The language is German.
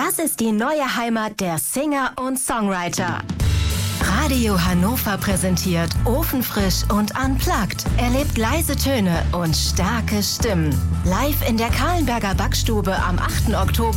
Das ist die neue Heimat der Singer und Songwriter. Radio Hannover präsentiert Ofenfrisch und Unplugged. Erlebt leise Töne und starke Stimmen. Live in der Kahlenberger Backstube am 8. Oktober